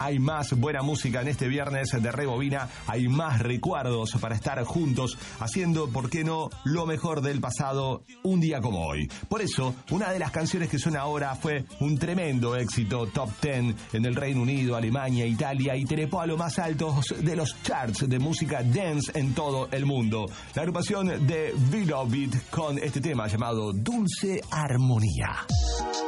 Hay más buena música en este viernes de Rebobina. Hay más recuerdos para estar juntos haciendo, ¿por qué no?, lo mejor del pasado un día como hoy. Por eso, una de las canciones que suena ahora fue un tremendo éxito top 10 en el Reino Unido, Alemania, Italia y trepó a lo más alto de los charts de música dance en todo el mundo. La agrupación de Beat con este tema llamado Dulce Armonía.